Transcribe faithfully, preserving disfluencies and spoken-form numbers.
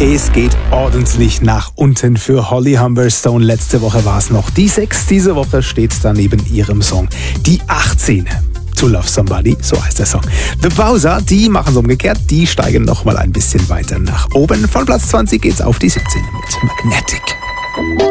Es geht ordentlich nach unten für Holly Humberstone. Letzte Woche war es noch die sechs. Diese Woche steht da neben ihrem Song die achtzehn. To Love Somebody, so heißt der Song. The Bowser, die machen es umgekehrt. Die steigen noch mal ein bisschen weiter nach oben. Von Platz zwanzig geht's auf die siebzehn mit Magnetic.